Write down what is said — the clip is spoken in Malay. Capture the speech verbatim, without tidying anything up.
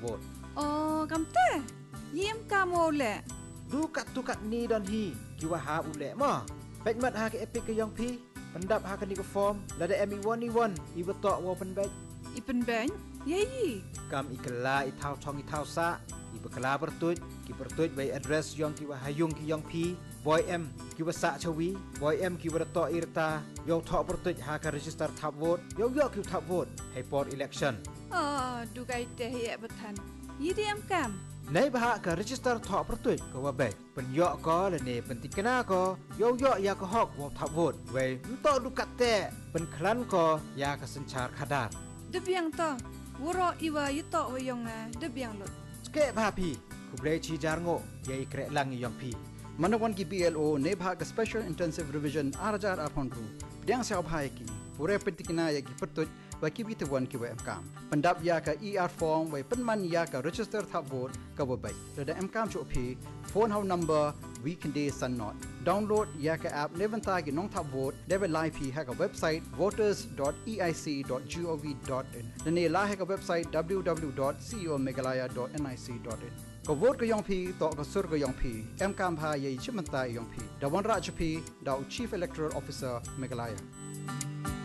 vote oh kamte yem kamole du kat tu kat ni don hi kiwa ha ule ma pet mat ha ke epic ke yong pi pendap ha kan ni ko form la da mi one ni one i beto wo pen bet ipen bang yayi kam ikla i thau thong i thau sa i bekla bertuj ki bertuj by address yong kiwa hayung ki yong pi boy m kiwa sa chawi boy m kiwa to irta yong tho bertuj ha ka register thap vote yong yo ki thap vote hai port election oh du gai te ye batan yidem kam nei bah ka register tho bertuj ko wa be pen yo ko le ne pen tikna ko yo yo ya ko hok wo thap vote we to du kat te pen khlan ko ya ka sanchar khadar debyang to wuro iwa yuto wayong debyang lot ke ba pi ku bre chi jar ngo ye kre lang yong pi Mandawan ki B L O ne bhag special intensive revision arajar apon ru dyang sa bhai ki pure petikna ya ki pertuj wa ki bitawan ki wa mkam pandap ya ka E R form wa penman ya ka register thap vote ka wa bai da mkam chu phi phone how number weekend day sun not download ya ka app nevan ta ki nong thap vote level live hi ha ka website voters dot e i c dot gov dot in dane la ha ka website w w w dot co meghalaya dot n i c dot in ko vote ko yong phi to ko sur ko yong phi em kam pha ye chiman ta yong phi da wan ra chu phi da chief electoral officer meghalaya